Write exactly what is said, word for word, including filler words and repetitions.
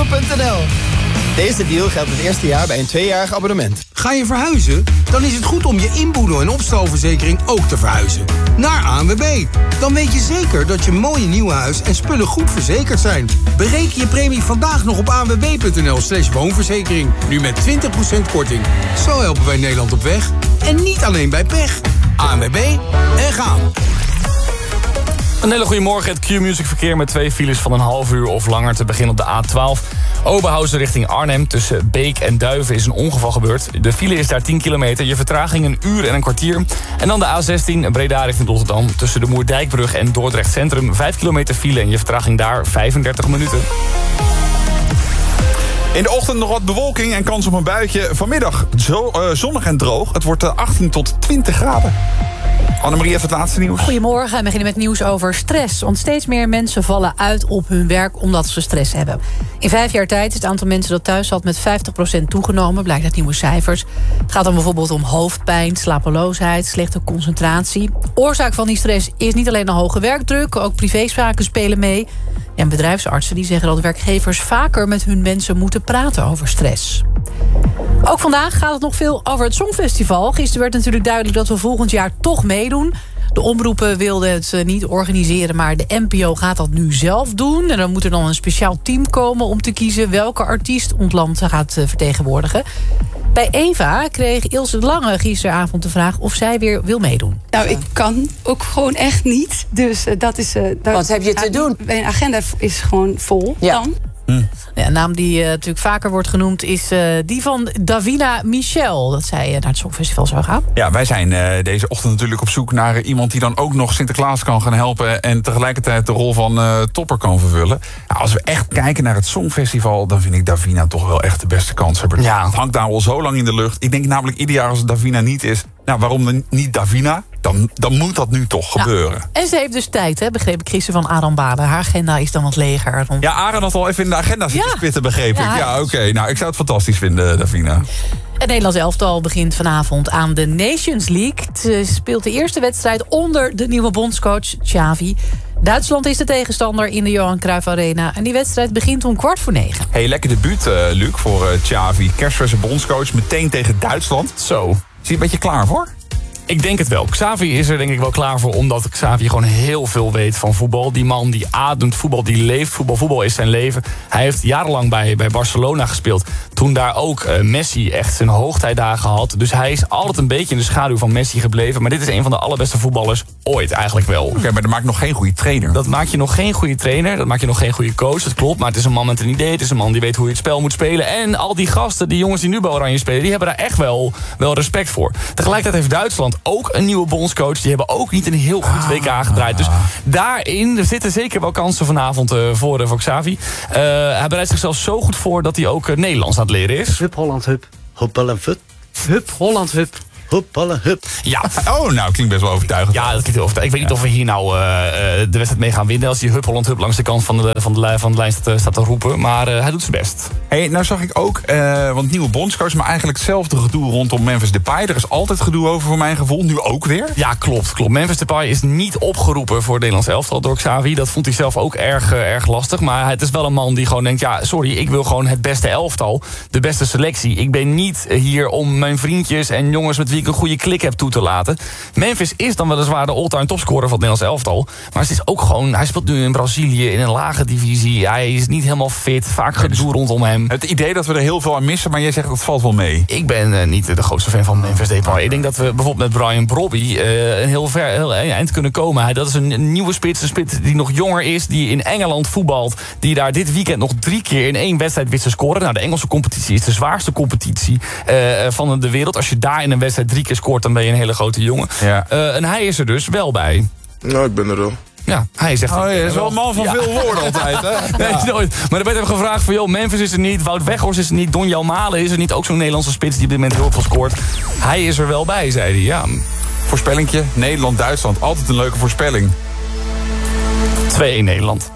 punt n l. Deze deal geldt het eerste jaar bij een tweejarig abonnement. Ga je verhuizen? Dan is het goed om je inboedel- en opstalverzekering ook te verhuizen. Naar A N W B. Dan weet je zeker dat je mooie nieuwe huis en spullen goed verzekerd zijn. Bereken je premie vandaag nog op anwb.nl slash woonverzekering. Nu met twintig procent korting. Zo helpen wij Nederland op weg. En niet alleen bij pech. A N W B en gaan. Een hele goede morgen. Het Q-Music verkeer met twee files van een half uur of langer te beginnen op de A twaalf. Oberhausen richting Arnhem. Tussen Beek en Duiven is een ongeval gebeurd. De file is daar tien kilometer. Je vertraging een uur en een kwartier. En dan de A zestien, Breda richting Rotterdam. Tussen de Moerdijkbrug en Dordrecht Centrum. vijf kilometer file en je vertraging daar vijfendertig minuten. In de ochtend nog wat bewolking en kans op een buitje. Vanmiddag zo, uh, zonnig en droog. Het wordt uh, achttien tot twintig graden. Annemarie heeft het laatste nieuws. Goedemorgen, we beginnen met nieuws over stress. Want steeds meer mensen vallen uit op hun werk omdat ze stress hebben. In vijf jaar tijd is het aantal mensen dat thuis zat met vijftig procent toegenomen, blijkt uit nieuwe cijfers. Het gaat dan bijvoorbeeld om hoofdpijn, slapeloosheid, slechte concentratie. Oorzaak van die stress is niet alleen een hoge werkdruk, ook privézaken spelen mee. En bedrijfsartsen die zeggen dat werkgevers vaker met hun mensen moeten praten over stress. Ook vandaag gaat het nog veel over het Songfestival. Gisteren werd natuurlijk duidelijk dat we volgend jaar toch meedoen. De omroepen wilden het niet organiseren, maar de N P O gaat dat nu zelf doen. En dan moet er dan een speciaal team komen om te kiezen welke artiest ons land gaat vertegenwoordigen. Bij Eva kreeg Ilse de Lange gisteravond de vraag of zij weer wil meedoen. Nou, ik kan ook gewoon echt niet. Dus uh, dat is... Uh, dat, Wat heb je te doen? Mijn agenda is gewoon vol ja. dan. Hm. Ja, een naam die uh, natuurlijk vaker wordt genoemd is uh, die van Davina Michel. Dat zij uh, naar het Songfestival zou gaan. Ja, wij zijn uh, deze ochtend natuurlijk op zoek naar uh, iemand die dan ook nog Sinterklaas kan gaan helpen en tegelijkertijd de rol van uh, topper kan vervullen. Nou, als we echt kijken naar het Songfestival, dan vind ik Davina toch wel echt de beste kanshebber. Ja. Het hangt daar al zo lang in de lucht. Ik denk namelijk ieder jaar als het Davina niet is, nou, waarom dan niet Davina? Dan, dan moet dat nu toch ja. gebeuren. En ze heeft dus tijd, hè, begreep ik gisteren van Aran Baden. Haar agenda is dan wat leger. Rond... Ja, Aran had al even in de agenda zitten ja. spitten, begreep ja, ik. Ja, oké. Okay. Nou, ik zou het fantastisch vinden, Davina. Het Nederlands elftal begint vanavond aan de Nations League. Het speelt de eerste wedstrijd onder de nieuwe bondscoach Xavi. Duitsland is de tegenstander in de Johan Cruijff Arena. En die wedstrijd begint om kwart voor negen. Hey, lekker debuut, uh, Luc, voor uh, Xavi. Kerstverse bondscoach, meteen tegen Duitsland. Zo. Zie je een beetje klaar voor? Ik denk het wel. Xavi is er denk ik wel klaar voor, omdat Xavi gewoon heel veel weet van voetbal. Die man die ademt voetbal, die leeft voetbal. Voetbal is zijn leven. Hij heeft jarenlang bij, bij Barcelona gespeeld. Toen daar ook uh, Messi echt zijn hoogtijdagen had. Dus hij is altijd een beetje in de schaduw van Messi gebleven. Maar dit is een van de allerbeste voetballers ooit eigenlijk wel. Oké, okay, maar dat maakt nog geen goede trainer. Dat maakt je nog geen goede trainer. Dat maakt je nog geen goede coach. Dat klopt, maar het is een man met een idee. Het is een man die weet hoe je het spel moet spelen. En al die gasten, die jongens die nu bij Oranje spelen, die hebben daar echt wel, wel respect voor. Tegelijkertijd heeft Duitsland ook een nieuwe bondscoach. Die hebben ook niet een heel goed W K gedraaid. Dus daarin zitten zeker wel kansen vanavond uh, voor, uh, voor Xavi. Uh, hij bereidt zichzelf zo goed voor dat hij ook uh, Nederlands aan het leren is. Hup Holland hup. Hoppel en fut. Hup Holland hup. Hup, hup. Ja. Oh, nou, klinkt best wel overtuigend. Ja, dat klinkt overtuigend. Ik weet niet of we hier nou uh, de wedstrijd mee gaan winnen als die Hup Holland Hup langs de kant van de, van de, van de lijn staat, staat te roepen. Maar uh, hij doet zijn best. Hey, nou zag ik ook, uh, want nieuwe bondscoach, maar eigenlijk hetzelfde gedoe rondom Memphis Depay. Er is altijd gedoe over voor mijn gevoel. Nu ook weer? Ja, klopt. klopt. Memphis Depay is niet opgeroepen voor het Nederlands elftal door Xavi. Dat vond hij zelf ook erg, uh, erg lastig. Maar het is wel een man die gewoon denkt, ja, sorry, ik wil gewoon het beste elftal. De beste selectie. Ik ben niet hier om mijn vriendjes en jongens met wie ik een goede klik heb toe te laten. Memphis is dan weliswaar de all-time topscorer van het Nederlands elftal. Maar het is ook gewoon, hij speelt nu in Brazilië in een lage divisie. Hij is niet helemaal fit. Vaak gedoe rondom hem. Het idee dat we er heel veel aan missen, maar jij zegt dat valt wel mee. Ik ben uh, niet de grootste fan van Memphis Depay. Ik denk dat we bijvoorbeeld met Brian Brobby uh, een heel ver heel eind kunnen komen. Hij, dat is een nieuwe spits, een spits die nog jonger is, die in Engeland voetbalt, die daar dit weekend nog drie keer in één wedstrijd wist te scoren. Nou, de Engelse competitie is de zwaarste competitie uh, van de wereld. Als je daar in een wedstrijd drie keer scoort, dan ben je een hele grote jongen. Ja. Uh, en hij is er dus wel bij. Nou, ik ben er wel. Ja, hij zegt... Oh, ja, is wel een man van ja. veel woorden altijd, hè? Nee, ja. nooit. Maar dan werd hem gevraagd van, joh, Memphis is er niet, Wout Weghorst is er niet, Donjel Malen is er niet, ook zo'n Nederlandse spits die op dit moment heel veel scoort. Hij is er wel bij, zei hij, ja. Voorspellingje, Nederland-Duitsland, altijd een leuke voorspelling. twee-één Nederland.